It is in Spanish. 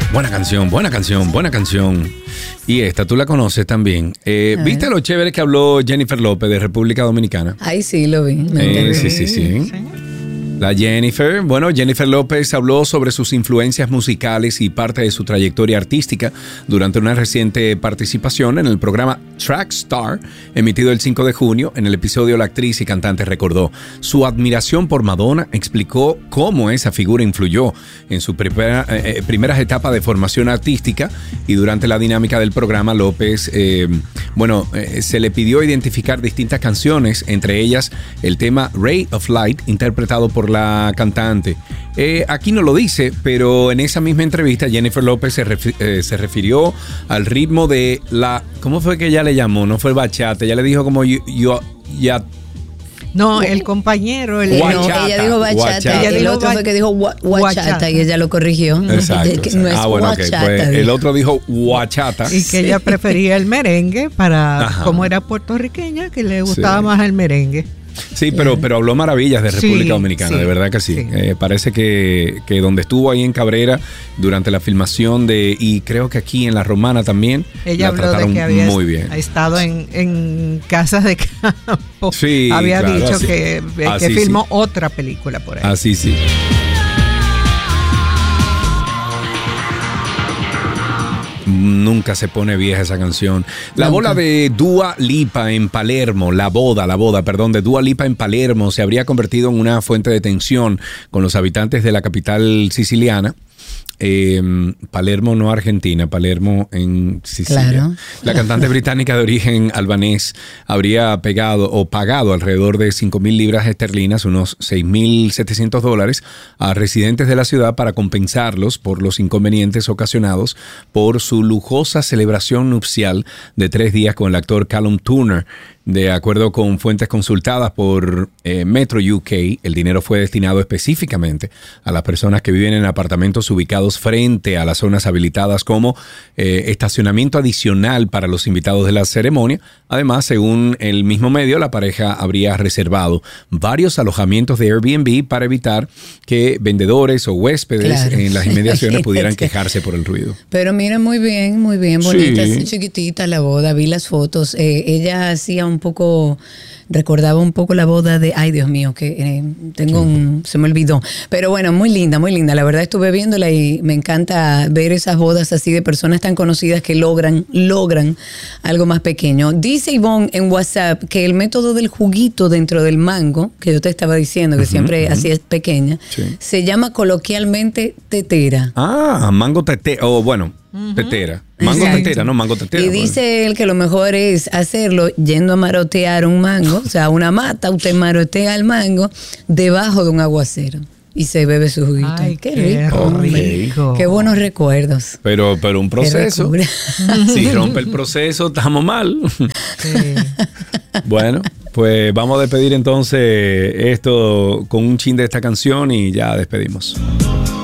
Buena canción, buena canción, buena canción. Y esta, tú la conoces también. ¿Viste lo chévere que habló Jennifer López de República Dominicana? Ay, sí, lo vi. Sí. La Jennifer, bueno, Jennifer López habló sobre sus influencias musicales y parte de su trayectoria artística durante una reciente participación en el programa Track Star, emitido el 5 de junio. En el episodio, la actriz y cantante recordó su admiración por Madonna, explicó cómo esa figura influyó en sus primeras etapas de formación artística, y durante la dinámica del programa, López, se le pidió identificar distintas canciones, entre ellas el tema Ray of Light, interpretado por la cantante. Aquí no lo dice, pero en esa misma entrevista Jennifer López se refirió al ritmo de la... ¿Cómo fue que ella le llamó? No fue el bachata, ella le dijo como No, el compañero. Ella dijo bachata. Y el otro fue que dijo guachata y ella lo corrigió. Exacto. Que no es guachata. Pues el otro dijo guachata. Y que ella prefería el merengue como era puertorriqueña, que le gustaba más el merengue. Sí, pero habló maravillas de República Dominicana, de verdad que sí. Parece que donde estuvo ahí en Cabrera durante la filmación y creo que aquí en La Romana también, ella la trataron muy bien. Ha estado en casas de campo. Sí, había claro, dicho así, que filmó otra película por ahí. Así sí. Nunca se pone vieja esa canción. La boda de Dua Lipa en Palermo, la boda de Dua Lipa en Palermo se habría convertido en una fuente de tensión con los habitantes de la capital siciliana. Palermo, no Argentina, Palermo en Sicilia. Claro. La cantante británica de origen albanés habría pagado alrededor de 5.000 libras esterlinas, unos $6.700, a residentes de la ciudad para compensarlos por los inconvenientes ocasionados por su lujosa celebración nupcial de 3 días con el actor Callum Turner. De acuerdo con fuentes consultadas por Metro UK, el dinero fue destinado específicamente a las personas que viven en apartamentos ubicados frente a las zonas habilitadas como estacionamiento adicional para los invitados de la ceremonia. Además, según el mismo medio, la pareja habría reservado varios alojamientos de Airbnb para evitar que vendedores o huéspedes en las inmediaciones pudieran quejarse por el ruido. Pero mira, muy bien, bonita, chiquitita la boda, vi las fotos. Ella hacía recordaba un poco la boda de, ay Dios mío, que se me olvidó, pero bueno, muy linda, la verdad estuve viéndola y me encanta ver esas bodas así de personas tan conocidas que logran algo más pequeño. Dice Ivonne en WhatsApp que el método del juguito dentro del mango, que yo te estaba diciendo que siempre así es pequeña, se llama coloquialmente tetera. Mango tetera, tetera. Mango tetera, no mango tetera. Y dice él que lo mejor es hacerlo yendo a marotear un mango, o sea, una mata, usted marotea el mango debajo de un aguacero y se bebe su juguito. Ay, qué rico. Qué buenos recuerdos. Pero un proceso. Si rompe el proceso, estamos mal. Bueno, pues vamos a despedir entonces esto con un chin de esta canción y ya despedimos.